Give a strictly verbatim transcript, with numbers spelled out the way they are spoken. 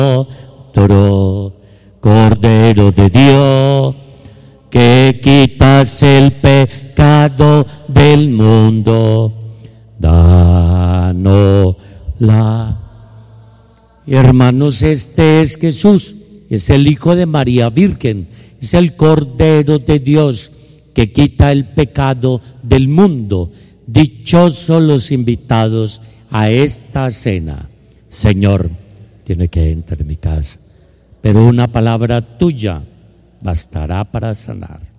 otro, Cordero de Dios, que quitas el pecado del mundo, danos la. Hermanos, este es Jesús, es el Hijo de María Virgen, es el Cordero de Dios que quita el pecado del mundo. Dichosos los invitados a esta cena. Señor, tiene que entrar en mi casa, pero una palabra tuya bastará para sanar.